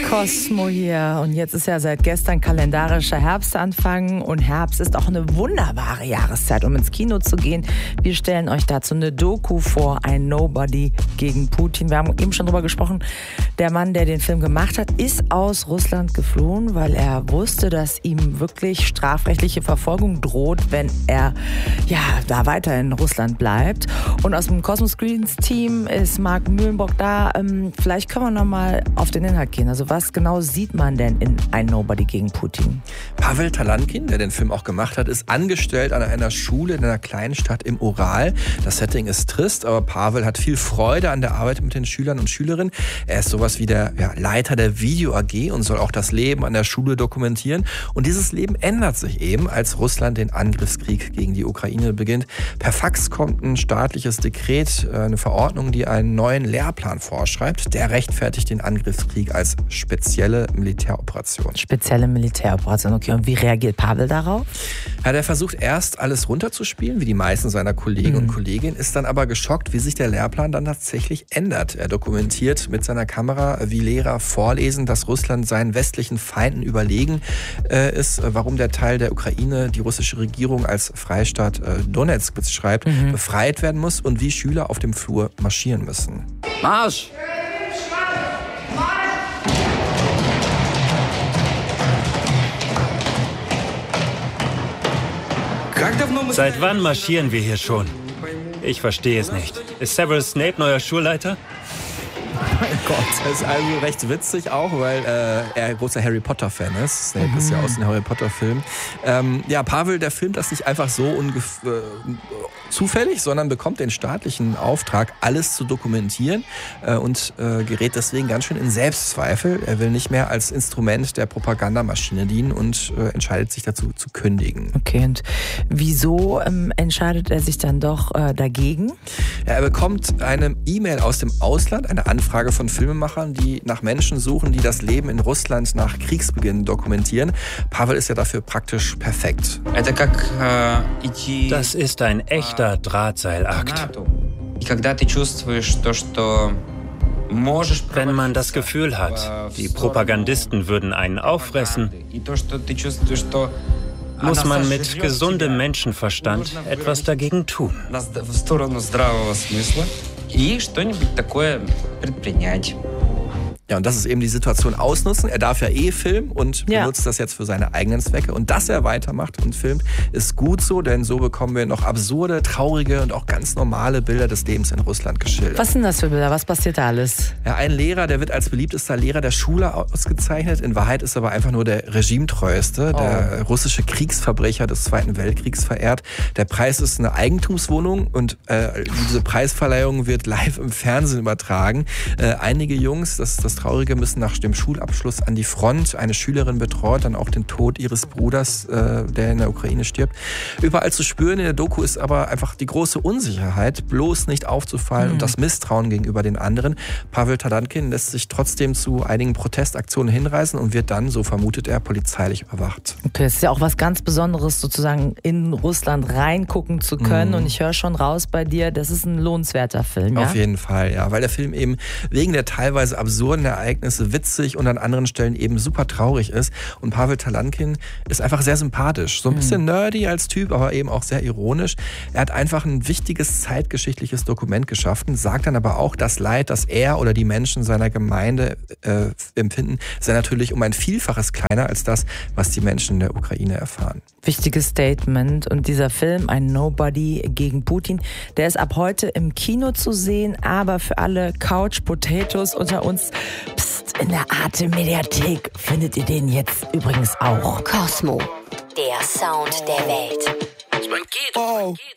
Cosmo hier und jetzt ist ja seit gestern kalendarischer Herbstanfang und Herbst ist auch eine wunderbare Jahreszeit, um ins Kino zu gehen. Wir stellen euch dazu eine Doku vor, ein Nobody gegen Putin. Wir haben eben schon drüber gesprochen, der Mann, der den Film gemacht hat, ist aus Russland geflohen, weil er wusste, dass ihm wirklich strafrechtliche Verfolgung droht, wenn er da weiter in Russland bleibt. Und aus dem Cosmos Screens Team ist Marc Mühlenbrock da. Vielleicht können wir noch mal auf den Inhalt gehen. Also was genau sieht man denn in Ein Nobody gegen Putin? Pavel Talankin, der den Film auch gemacht hat, ist angestellt an einer Schule in einer kleinen Stadt im Ural. Das Setting ist trist, aber Pavel hat viel Freude an der Arbeit mit den Schülern und Schülerinnen. Er ist sowas wie der Leiter der Video AG und soll auch das Leben an der Schule dokumentieren. Und dieses Leben ändert sich eben, als Russland den Angriffskrieg gegen die Ukraine beginnt. Per Fax kommt ein staatliches Dekret, eine Verordnung, die einen neuen Lehrplan vorschreibt. Der rechtfertigt den Angriffskrieg als spezielle Militäroperation. Spezielle Militäroperation, okay. Und wie reagiert Pavel darauf? Ja, der versucht erst alles runterzuspielen, wie die meisten seiner Kollegen und Kolleginnen, ist dann aber geschockt, wie sich der Lehrplan dann tatsächlich ändert. Er dokumentiert mit seiner Kamera, wie Lehrer vorlesen, dass Russland seinen westlichen Feinden überlegen ist, warum der Teil der Ukraine die russische Regierung als Freistaat Donetsk beschreibt, befreit werden muss und wie Schüler auf dem Flur marschieren müssen. Marsch! Seit wann marschieren wir hier schon? Ich verstehe es nicht. Ist Severus Snape neuer Schulleiter? Mein Gott, das ist also recht witzig auch, weil er großer Harry Potter-Fan ist. Snape ist ja aus den Harry Potter-Filmen. Pavel, der filmt das nicht einfach so zufällig, sondern bekommt den staatlichen Auftrag, alles zu dokumentieren und gerät deswegen ganz schön in Selbstzweifel. Er will nicht mehr als Instrument der Propagandamaschine dienen und entscheidet sich dazu zu kündigen. Okay, und wieso entscheidet er sich dann doch dagegen? Ja, er bekommt eine E-Mail aus dem Ausland, eine Anfrage von Filmemachern, die nach Menschen suchen, die das Leben in Russland nach Kriegsbeginn dokumentieren. Pavel ist ja dafür praktisch perfekt. Das ist ein echter Drahtseilakt. Wenn man das Gefühl hat, die Propagandisten würden einen auffressen, muss man mit gesundem Menschenverstand etwas dagegen tun. Ja, und das ist eben die Situation ausnutzen. Er darf ja filmen und benutzt das jetzt für seine eigenen Zwecke. Und dass er weitermacht und filmt, ist gut so, denn so bekommen wir noch absurde, traurige und auch ganz normale Bilder des Lebens in Russland geschildert. Was sind das für Bilder? Was passiert da alles? Ja, ein Lehrer, der wird als beliebtester Lehrer der Schule ausgezeichnet. In Wahrheit ist aber einfach nur der regimetreueste, der russische Kriegsverbrecher des Zweiten Weltkriegs verehrt. Der Preis ist eine Eigentumswohnung und diese Preisverleihung wird live im Fernsehen übertragen. Einige Jungs, das Traurige, müssen nach dem Schulabschluss an die Front. Eine Schülerin betreut dann auch den Tod ihres Bruders, der in der Ukraine stirbt. Überall zu spüren in der Doku ist aber einfach die große Unsicherheit, bloß nicht aufzufallen und das Misstrauen gegenüber den anderen. Pavel Talankin lässt sich trotzdem zu einigen Protestaktionen hinreißen und wird dann, so vermutet er, polizeilich überwacht. Okay, es ist ja auch was ganz Besonderes, sozusagen in Russland reingucken zu können. Und ich höre schon raus bei dir, das ist ein lohnenswerter Film. Ja? Auf jeden Fall, ja, weil der Film eben wegen der teilweise absurden Ereignisse witzig und an anderen Stellen eben super traurig ist. Und Pavel Talankin ist einfach sehr sympathisch. So ein bisschen nerdy als Typ, aber eben auch sehr ironisch. Er hat einfach ein wichtiges zeitgeschichtliches Dokument geschaffen, sagt dann aber auch, das Leid, das er oder die Menschen seiner Gemeinde empfinden, sei natürlich um ein Vielfaches kleiner als das, was die Menschen in der Ukraine erfahren. Wichtiges Statement. Und dieser Film, Ein Nobody gegen Putin, der ist ab heute im Kino zu sehen, aber für alle Couch-Potatoes unter uns, in der Arte-Mediathek findet ihr den jetzt übrigens auch. Cosmo, der Sound der Welt. Banquete.